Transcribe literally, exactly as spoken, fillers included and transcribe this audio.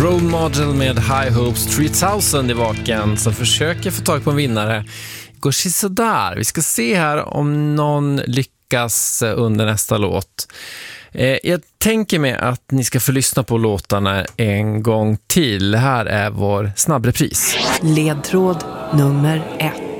Role Model med High Hopes tre tusen i vaken som försöker få tag på en vinnare. Går sådär. Vi ska se här om någon lyckas under nästa låt. Eh, jag tänker mig att ni ska få lyssna på låtarna en gång till. Här är vår snabbrepris. Ledtråd nummer ett.